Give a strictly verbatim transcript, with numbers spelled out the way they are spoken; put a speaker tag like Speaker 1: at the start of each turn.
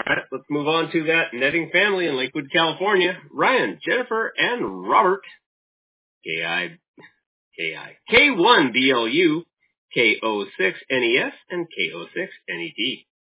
Speaker 1: right, let's move on to that netting family in Lakewood, California. Ryan, Jennifer, and Robert. K I, K I, K one B L U, K O six N E S, and K O six N E T.